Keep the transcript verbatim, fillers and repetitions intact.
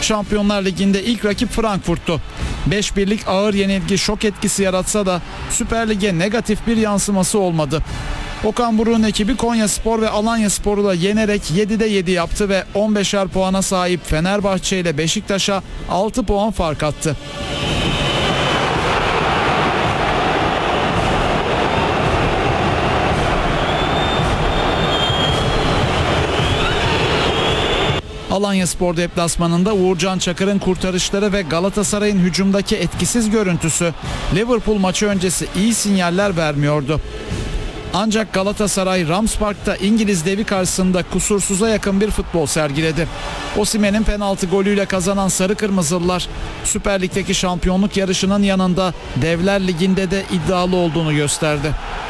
Şampiyonlar Ligi'nde ilk rakip Frankfurt'tu. beş birlik ağır yenilgi şok etkisi yaratsa da Süper Lig'e negatif bir yansıması olmadı. Okan Buruk'un ekibi Konyaspor ve Alanyaspor'u da yenerek yedide yedi yaptı ve on beşer puana sahip Fenerbahçe ile Beşiktaş'a altı puan fark attı. Alanyaspor deplasmanında Uğurcan Çakır'ın kurtarışları ve Galatasaray'ın hücumdaki etkisiz görüntüsü Liverpool maçı öncesi iyi sinyaller vermiyordu. Ancak Galatasaray Rams Park'ta İngiliz devi karşısında kusursuza yakın bir futbol sergiledi. Osimhen'in penaltı golüyle kazanan Sarı Kırmızılılar Süper Lig'deki şampiyonluk yarışının yanında Devler Ligi'nde de iddialı olduğunu gösterdi.